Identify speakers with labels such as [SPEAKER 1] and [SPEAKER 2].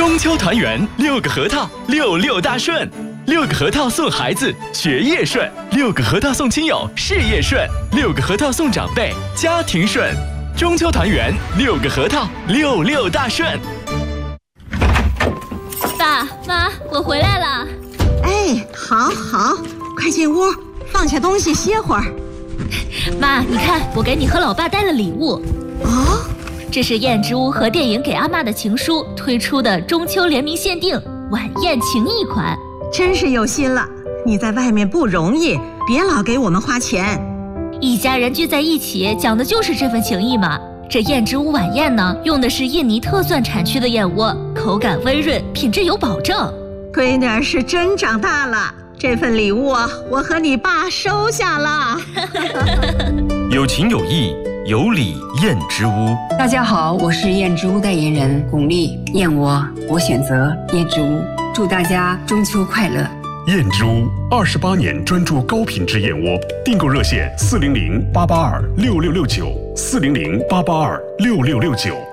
[SPEAKER 1] 中秋团圆，6个核桃，66大顺。6个核桃送孩子学业顺，6个核桃送亲友事业顺，6个核桃送长辈家庭顺。中秋团圆，6个核桃，66大顺。
[SPEAKER 2] 爸妈，我回来了。
[SPEAKER 3] 哎，好，快进屋，放下东西歇会儿。
[SPEAKER 2] 妈，你看，我给你和老爸带了礼物。
[SPEAKER 3] 哦，
[SPEAKER 2] 这是燕之屋和电影给阿嬷的情书推出的中秋联名限定晚宴情谊款。
[SPEAKER 3] 真是有心了，你在外面不容易，别老给我们花钱。
[SPEAKER 2] 一家人聚在一起，讲的就是这份情谊嘛。这燕之屋晚宴呢，用的是印尼特蒜产区的燕窝，口感温润，品质有保证。
[SPEAKER 3] 闺女儿是真长大了，这份礼物我和你爸收下了。
[SPEAKER 4] 有情有义，有礼燕之屋。
[SPEAKER 5] 大家好，我是燕之屋代言人巩俐，燕窝我选择燕之屋，祝大家中秋快乐。
[SPEAKER 6] 燕之屋28年专注高品质燕窝，订购热线400-882-6669，400-882-6669。